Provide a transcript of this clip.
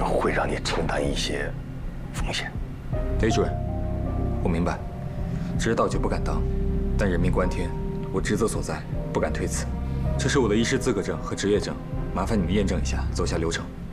会让你承担一些风险。 雷主任，我明白，只是道具不敢当，但人命关天，我职责所在，不敢推辞。这是我的医师资格证和执业证，麻烦你们验证一下，走下流程。